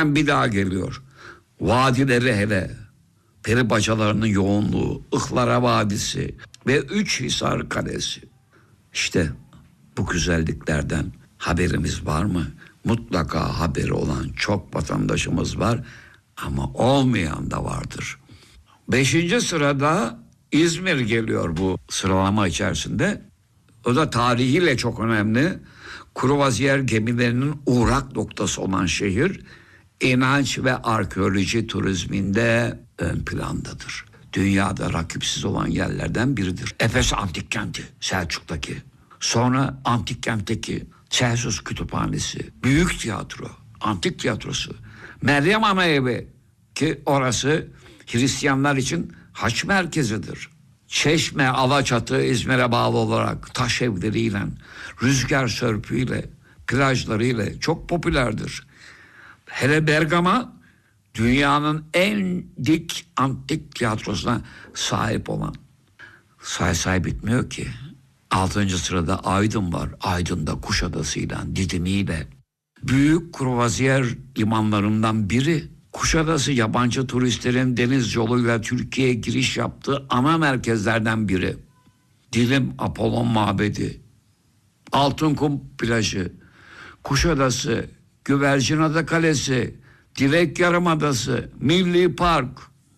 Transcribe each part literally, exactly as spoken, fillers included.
hemen bir daha geliyor. Vadileri hele, peri bacalarının yoğunluğu, Ihlara Vadisi ve Üçhisar Kalesi. İşte bu güzelliklerden haberimiz var mı? Mutlaka haberi olan çok vatandaşımız var ama olmayan da vardır. Beşinci sırada İzmir geliyor bu sıralama içerisinde. O da tarihiyle çok önemli. Kruvaziyer gemilerinin uğrak noktası olan şehir, inanç ve arkeoloji turizminde ön plandadır. Dünyada rakipsiz olan yerlerden biridir. Efes Antik Kenti, Selçuk'taki. Sonra Antik Kent'teki Celsus Kütüphanesi, Büyük Tiyatro, Antik Tiyatrosu, Meryem Ana Evi ki orası Hristiyanlar için haç merkezidir. Çeşme, Alaçatı İzmir'e bağlı olarak taş evleriyle, rüzgar sörpüyle, plajlarıyla çok popülerdir. Hele Bergama dünyanın en dik antik tiyatrosuna sahip olan. Say say bitmiyor ki. Altıncı sırada Aydın var. Aydın'da Kuşadası'yla, Didim'iyle. Büyük kruvaziyer limanlarından biri. Kuşadası yabancı turistlerin deniz yoluyla Türkiye'ye giriş yaptığı ana merkezlerden biri. Didim Apollon Mabedi, Altınkum Plajı, Kuşadası, Güvercinada Kalesi, Dilek Yarımadası, Milli Park.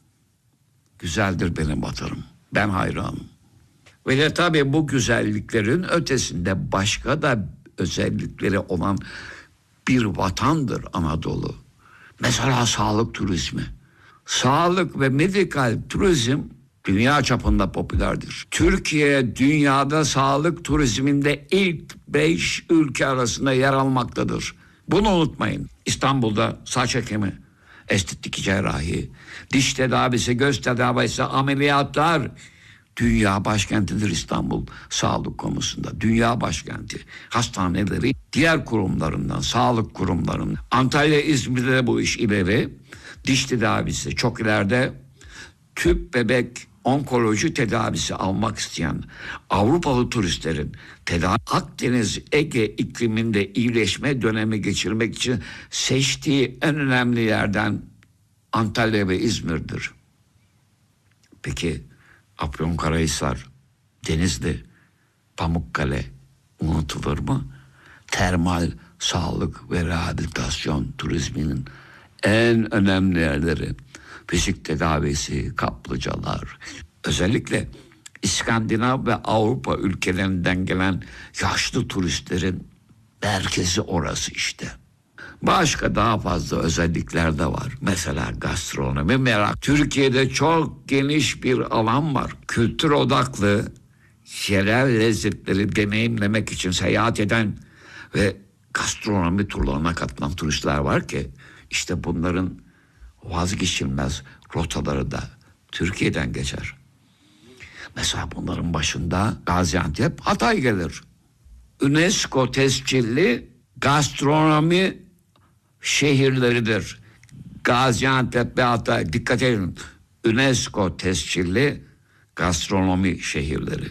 Güzeldir benim vatanım. Ben hayranım. Ve de tabii bu güzelliklerin ötesinde başka da özellikleri olan bir vatandır Anadolu. Mesela sağlık turizmi. Sağlık ve medikal turizm dünya çapında popülerdir. Türkiye dünyada sağlık turizminde ilk beş ülke arasında yer almaktadır. Bunu unutmayın. İstanbul'da saç ekimi, estetik cerrahi, diş tedavisi, göz tedavisi, ameliyatlar. Dünya başkentidir İstanbul sağlık konusunda. Dünya başkenti. Hastaneleri diğer kurumlarından, sağlık kurumlarından. Antalya, İzmir'de de bu iş ileri. Diş tedavisi çok ileride. Tüp bebek onkoloji tedavisi almak isteyen Avrupalı turistlerin tedavi Akdeniz Ege ikliminde iyileşme dönemi geçirmek için seçtiği en önemli yerden Antalya ve İzmir'dir. Peki Afyonkarahisar, Denizli, Pamukkale unutulur mu? Termal sağlık ve rehabilitasyon turizminin en önemli yerleri. Fizik tedavisi, kaplıcalar. Özellikle İskandinav ve Avrupa ülkelerinden gelen yaşlı turistlerin merkezi orası işte. Başka daha fazla özellikler de var. Mesela gastronomi merak. Türkiye'de çok geniş bir alan var. Kültür odaklı, yerel lezzetleri deneyimlemek için seyahat eden ve gastronomi turlarına katılan turistler var ki işte bunların vazgeçilmez rotaları da Türkiye'den geçer. Mesela bunların başında Gaziantep, Hatay gelir. UNESCO tescilli gastronomi şehirleridir. Gaziantep ve Hatay, dikkat edin, UNESCO tescilli gastronomi şehirleri.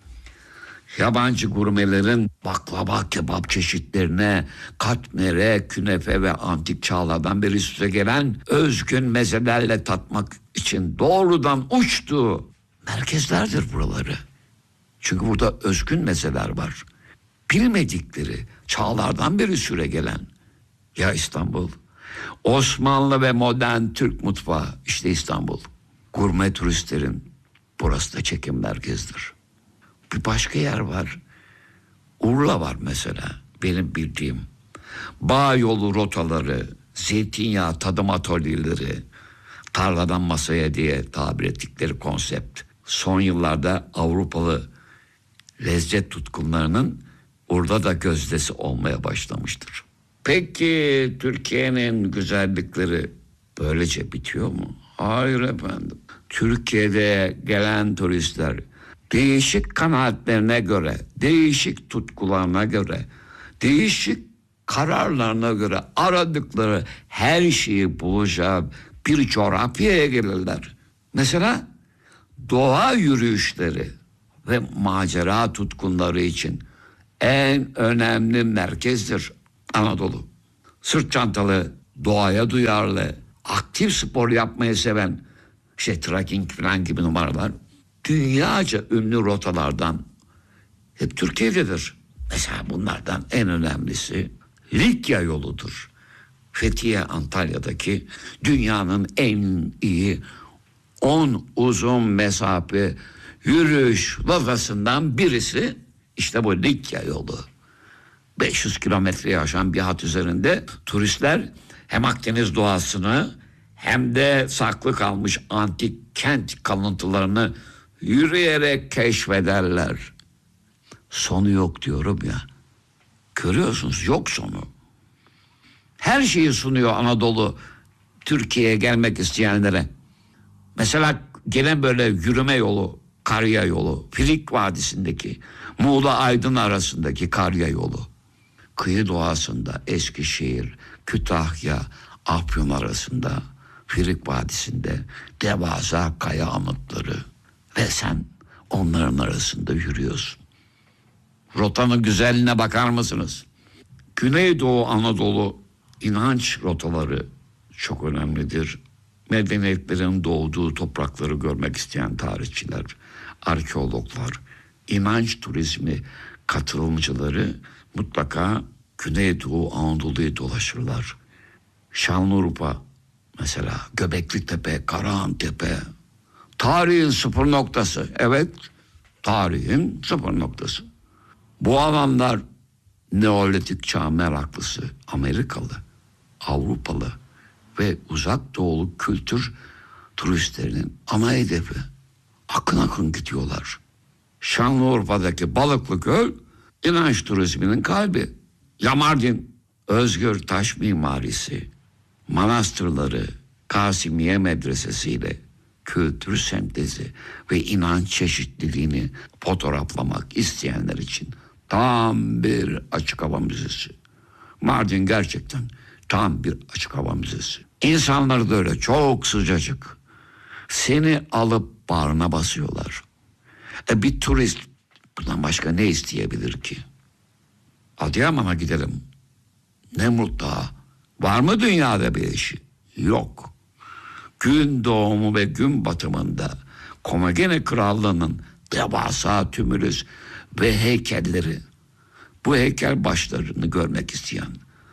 Yabancı gurmelerin baklava, kebap çeşitlerine, katmere, künefe ve antik çağlardan beri süre gelen özgün mezelerle tatmak için doğrudan uçtuğu merkezlerdir buraları. Çünkü burada özgün mezeler var. Bilmedikleri, çağlardan beri süre gelen. Ya İstanbul, Osmanlı ve modern Türk mutfağı, işte İstanbul. Gurme turistlerin burası da çekim merkezidir. Bir başka yer var. Urla var mesela, benim bildiğim. Bağ yolu rotaları, zeytinyağı tadım atölyeleri, tarladan masaya diye tabir ettikleri konsept. Son yıllarda Avrupalı lezzet tutkunlarının orada da gözdesi olmaya başlamıştır. Peki Türkiye'nin güzellikleri böylece bitiyor mu? Hayır efendim. Türkiye'de gelen turistler değişik kanaatlerine göre, değişik tutkularına göre, değişik kararlarına göre aradıkları her şeyi bulacağı bir coğrafyaya gelirler. Mesela doğa yürüyüşleri ve macera tutkunları için en önemli merkezdir Anadolu. Sırt çantalı doğaya duyarlı, aktif spor yapmayı seven, işte trekking falan gibi numaralar dünyaca ünlü rotalardan hep Türkiye'dedir. Mesela bunlardan en önemlisi Likya yoludur. Fethiye Antalya'daki dünyanın en iyi on uzun mesafe yürüyüş rotasından birisi işte bu Likya yolu. beş yüz kilometreye aşan bir hat üzerinde turistler hem Akdeniz doğasını hem de saklı kalmış antik kent kalıntılarını yürüyerek keşfederler. Sonu yok diyorum ya. Görüyorsunuz, yok sonu. Her şeyi sunuyor Anadolu Türkiye'ye gelmek isteyenlere. Mesela gelen böyle yürüme yolu, Karya yolu, Filik Vadisi'ndeki Muğla Aydın arasındaki Karya yolu. Kıyı doğasında Eskişehir, Kütahya, Afyon arasında Filik Vadisi'nde devasa kaya anıtları ve sen onların arasında yürüyorsun. Rotanın güzelliğine bakar mısınız? Güneydoğu Anadolu inanç rotaları çok önemlidir. Medeniyetlerin doğduğu toprakları görmek isteyen tarihçiler, arkeologlar, inanç turizmi katılımcıları mutlaka Güneydoğu Anadolu'yu dolaşırlar. Şanlıurfa mesela, Göbekli Tepe, Karahan Tepe, tarihin sıfır noktası. Evet, tarihin sıfır noktası. Bu alanlar Neolitik çağ meraklısı, Amerikalı, Avrupalı ve uzak doğulu kültür turistlerinin ana hedefi. Akın akın gidiyorlar. Şanlıurfa'daki Balıklı Göl inanç turizminin kalbi. Yamardin özgür taş mimarisi, manastırları, Kasimiye Medresesi'yle kültür sentezi ve inanç çeşitliliğini fotoğraflamak isteyenler için tam bir açık hava müzesi. Mardin gerçekten tam bir açık hava müzesi. İnsanlar da öyle çok sıcacık. Seni alıp bağrına basıyorlar. E bir turist bundan başka ne isteyebilir ki? Adıyaman'a gidelim. Nemrut Dağı. Var mı dünyada bir eşi? Yok. Gün doğumu ve gün batımında Komagene Krallığı'nın devasa tümülüs ve heykelleri, bu heykel başlarını görmek isteyen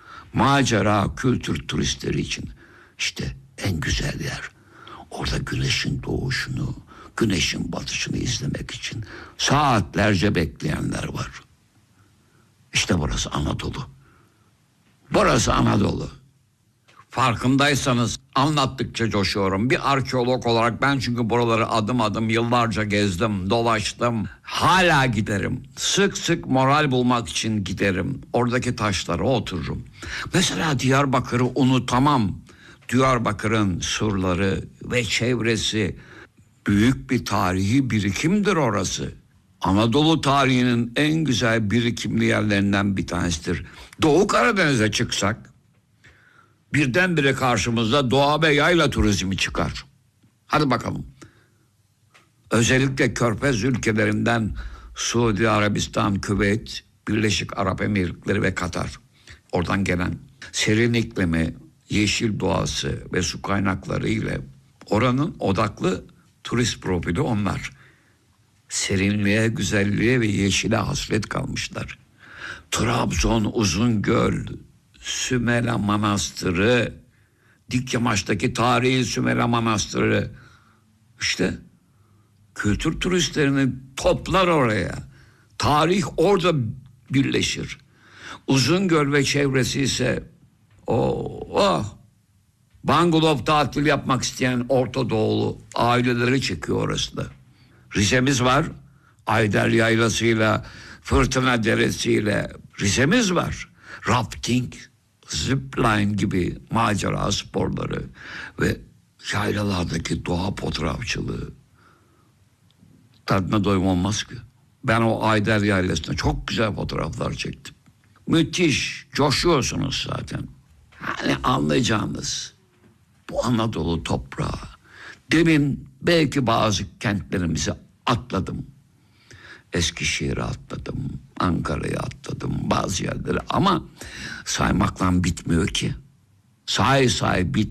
macera kültür turistleri için işte en güzel yer. Orada güneşin doğuşunu, güneşin batışını izlemek için saatlerce bekleyenler var. İşte burası Anadolu. Burası Anadolu. Farkındaysanız anlattıkça coşuyorum. Bir arkeolog olarak ben çünkü buraları adım adım yıllarca gezdim, dolaştım. Hala giderim. Sık sık moral bulmak için giderim. Oradaki taşlara otururum. Mesela Diyarbakır'ı unutamam. Diyarbakır'ın surları ve çevresi büyük bir tarihi birikimdir orası. Anadolu tarihinin en güzel birikimli yerlerinden bir tanesidir. Doğu Karadeniz'e çıksak birdenbire karşımıza doğa ve yayla turizmi çıkar. Hadi bakalım. Özellikle Körfez ülkelerinden Suudi Arabistan, Küveyt, Birleşik Arap Emirlikleri ve Katar. Oradan gelen serin iklimi, yeşil doğası ve su kaynakları ile oranın odaklı turist profili onlar. Serinliğe, güzelliğe ve yeşile hasret kalmışlar. Trabzon, Uzungöl, Sümela Manastırı, Dikyamaç'taki tarihi Sümela Manastırı. İşte kültür turistlerini toplar oraya. Tarih orada birleşir. Uzungöl ve çevresi ise oh, oh, bungalow tatil yapmak isteyen Orta Doğulu aileleri çekiyor orası da. Rize'miz var. Ayder Yaylası'yla, Fırtına Deresi'yle Rize'miz var. Rafting, zipline gibi macera sporları ve yaylalardaki doğa fotoğrafçılığı tadına doyum olmaz ki. Ben o Ayder Yaylası'nda çok güzel fotoğraflar çektim. Müthiş, coşuyorsunuz zaten. Hani anlayacağınız bu Anadolu toprağı. Demin belki bazı kentlerimizi atladım. Eskişehir'e atladım, Ankara'ya atladım, bazı yerlere ama saymakla bitmiyor ki. Sahi sahi bit